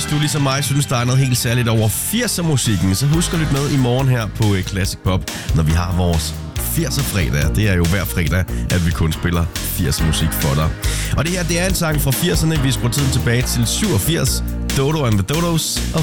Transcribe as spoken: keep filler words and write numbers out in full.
hvis du ligesom mig synes, der er noget helt særligt over firser-musikken, så husk at lytte med i morgen her på Classic Pop, når vi har vores firser-fredag. Det er jo hver fredag, at vi kun spiller firser-musik for dig. Og det her, det er en sang fra firserne. Vi skruer tiden tilbage til syvogfirs. Dodo and the Dodos og